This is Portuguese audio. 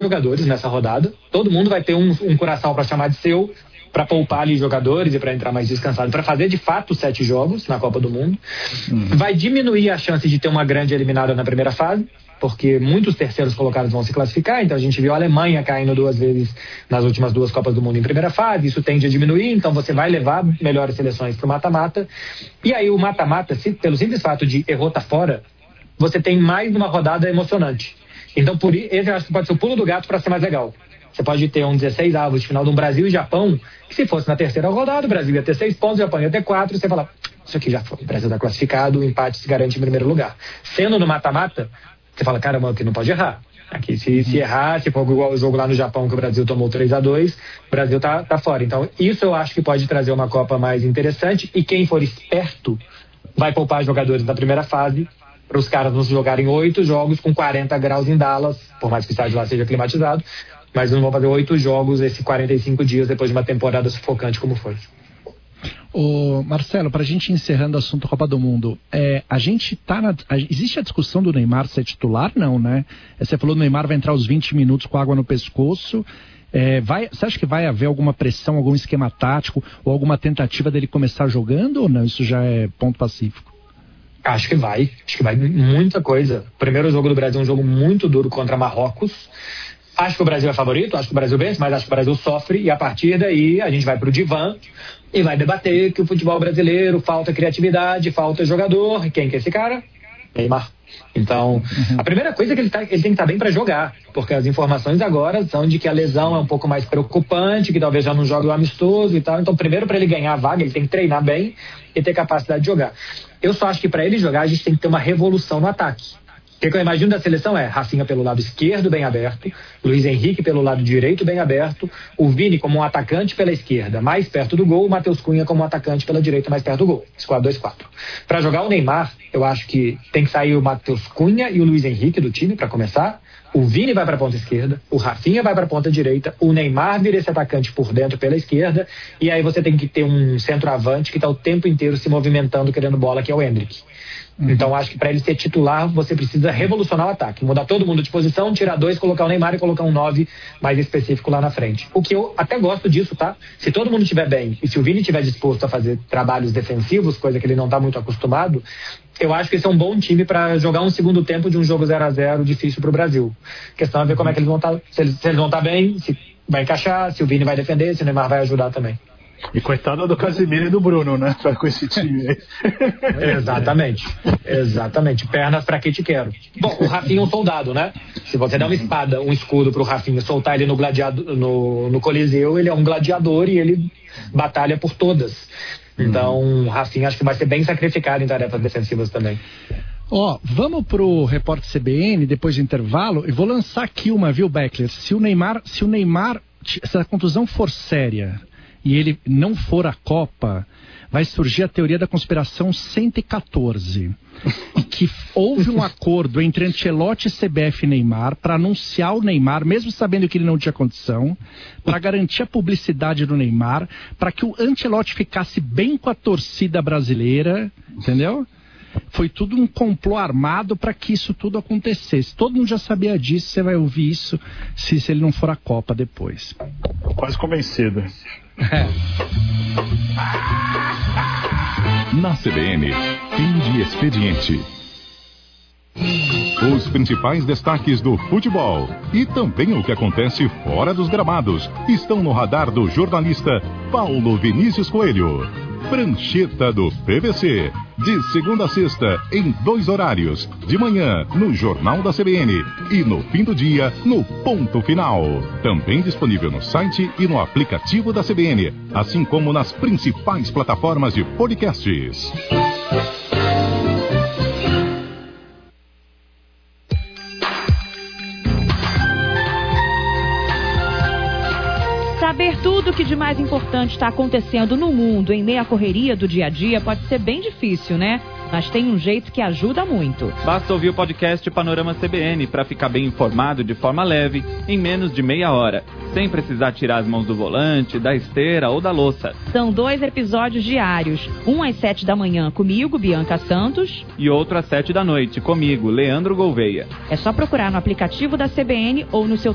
jogadores nessa rodada. Todo mundo vai ter um Curaçao para chamar de seu, para poupar ali jogadores e para entrar mais descansado, para fazer de fato 7 jogos na Copa do Mundo. Vai diminuir a chance de ter uma grande eliminada na primeira fase, porque muitos terceiros colocados vão se classificar. Então a gente viu a Alemanha caindo 2 vezes nas últimas 2 Copas do Mundo em primeira fase. Isso tende a diminuir, então você vai levar melhores seleções para o mata-mata. E aí o mata-mata, pelo simples fato de errou tá fora, você tem mais uma rodada emocionante. Então esse eu acho que pode ser o pulo do gato para ser mais legal. Você pode ter um 16 avos de final de um Brasil e Japão, que se fosse na terceira rodada, o Brasil ia ter 6 pontos, o Japão ia ter 4, e você fala, isso aqui já foi, o Brasil está classificado, o empate se garante em primeiro lugar. Sendo no mata-mata, você fala, caramba, aqui não pode errar. Aqui, se errar, se for igual o jogo lá no Japão, que o Brasil tomou 3-2, o Brasil tá fora. Então, isso eu acho que pode trazer uma Copa mais interessante, e quem for esperto vai poupar jogadores da primeira fase, para os caras não jogarem 8 jogos com 40 graus em Dallas, por mais que o estádio lá seja climatizado, mas não vão fazer 8 jogos esses 45 dias depois de uma temporada sufocante como foi. Ô Marcelo, para a gente encerrando o assunto Copa do Mundo, a gente existe a discussão do Neymar ser titular? Não, né? Você falou que o Neymar vai entrar aos 20 minutos com água no pescoço. Você acha que vai haver alguma pressão, algum esquema tático ou alguma tentativa dele começar jogando ou não? Isso já é ponto pacífico? Acho que vai muita coisa. O primeiro jogo do Brasil é um jogo muito duro contra Marrocos. Acho que o Brasil é favorito, acho que o Brasil vence, mas acho que o Brasil sofre, e a partir daí a gente vai pro divã e vai debater que o futebol brasileiro falta criatividade, falta jogador. E quem que é esse cara? Neymar. Então, a primeira coisa é que ele tem que estar bem para jogar, porque as informações agora são de que a lesão é um pouco mais preocupante, que talvez já não jogue o amistoso e tal. Então, primeiro, para ele ganhar a vaga, ele tem que treinar bem e ter capacidade de jogar. Eu só acho que para ele jogar, a gente tem que ter uma revolução no ataque. O que eu imagino da seleção é Rafinha pelo lado esquerdo, bem aberto, Luiz Henrique pelo lado direito, bem aberto, o Vini como um atacante pela esquerda, mais perto do gol, o Matheus Cunha como um atacante pela direita, mais perto do gol. 4-2-4. Para jogar o Neymar, eu acho que tem que sair o Matheus Cunha e o Luiz Henrique do time, para começar. O Vini vai para a ponta esquerda, o Rafinha vai para a ponta direita, o Neymar vira esse atacante por dentro pela esquerda, e aí você tem que ter um centroavante que está o tempo inteiro se movimentando, querendo bola, que é o Endrick. Então acho que para ele ser titular você precisa revolucionar o ataque, mudar todo mundo de posição, tirar 2, colocar o Neymar e colocar um 9 mais específico lá na frente. O que eu até gosto disso, tá? Se todo mundo estiver bem e se o Vini estiver disposto a fazer trabalhos defensivos, coisa que ele não está muito acostumado, eu acho que esse é um bom time para jogar um segundo tempo de um jogo 0-0 difícil para o Brasil. A questão é ver como é que eles vão estar, se eles vão estar bem, se vai encaixar, se o Vini vai defender, se o Neymar vai ajudar também. E coitada do Casemiro e do Bruno, né? Com esse time aí. Exatamente. Pernas pra que te quero. Bom, o Rafinha é um soldado, né? Se você der uma espada, um escudo pro Rafinha, soltar ele no Coliseu, ele é um gladiador e ele batalha por todas. Então, o Rafinha acho que vai ser bem sacrificado em tarefas defensivas também. Vamos pro Repórter CBN depois do intervalo. E vou lançar aqui uma, viu, Beckler? Se o Neymar, se a contusão for séria e ele não for à Copa, vai surgir a teoria da conspiração 114. E que houve um acordo entre Ancelotti, CBF e Neymar para anunciar o Neymar, mesmo sabendo que ele não tinha condição, para garantir a publicidade do Neymar, para que o Ancelotti ficasse bem com a torcida brasileira, entendeu? Foi tudo um complô armado para que isso tudo acontecesse. Todo mundo já sabia disso, você vai ouvir isso se ele não for à Copa depois. Quase convencido. Na CBN, fim de expediente. Os principais destaques do futebol e também o que acontece fora dos gramados estão no radar do jornalista Paulo Vinícius Coelho. Prancheta do PVC, de segunda a sexta, em 2 horários, de manhã no Jornal da CBN e no fim do dia no Ponto Final. Também disponível no site e no aplicativo da CBN, assim como nas principais plataformas de podcasts. Saber tudo o que de mais importante está acontecendo no mundo em meio à correria do dia a dia pode ser bem difícil, né? Mas tem um jeito que ajuda muito. Basta ouvir o podcast Panorama CBN para ficar bem informado de forma leve, em menos de meia hora, sem precisar tirar as mãos do volante, da esteira ou da louça. São 2 episódios diários, um às 7 da manhã comigo, Bianca Santos, e outro às 7 da noite comigo, Leandro Gouveia. É só procurar no aplicativo da CBN ou no seu